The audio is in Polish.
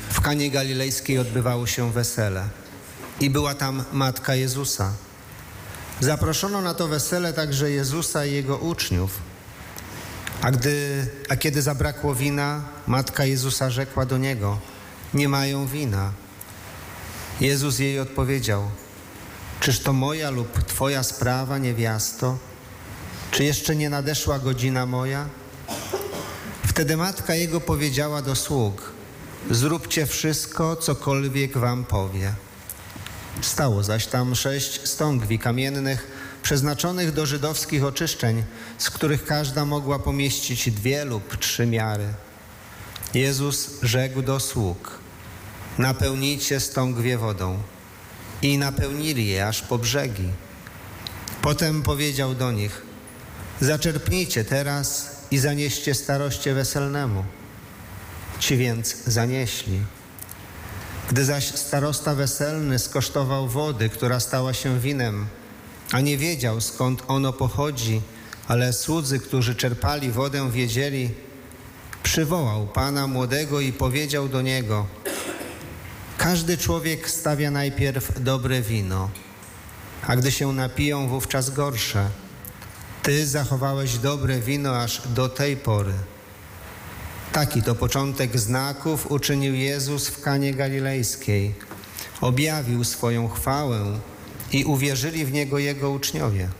W Kanie Galilejskiej odbywało się wesele i była tam matka Jezusa. Zaproszono na to wesele także Jezusa i Jego uczniów. A kiedy zabrakło wina, matka Jezusa rzekła do Niego: nie mają wina. Jezus jej odpowiedział: czyż to moja lub Twoja sprawa, niewiasto? Czy jeszcze nie nadeszła godzina moja? Wtedy matka Jego powiedziała do sług: zróbcie wszystko, cokolwiek wam powie. Stało zaś tam 6 stągwi kamiennych, przeznaczonych do żydowskich oczyszczeń, z których każda mogła pomieścić 2 lub 3 miary. Jezus rzekł do sług: napełnijcie stągwie wodą. I napełnili je aż po brzegi. Potem powiedział do nich: zaczerpnijcie teraz i zanieście staroście weselnemu. Ci więc zanieśli. Gdy zaś starosta weselny skosztował wody, która stała się winem, a nie wiedział, skąd ono pochodzi, ale słudzy, którzy czerpali wodę, wiedzieli, przywołał pana młodego i powiedział do niego: każdy człowiek stawia najpierw dobre wino, a gdy się napiją, wówczas gorsze. Ty zachowałeś dobre wino aż do tej pory. Taki to początek znaków uczynił Jezus w Kanie Galilejskiej. Objawił swoją chwałę i uwierzyli w Niego Jego uczniowie.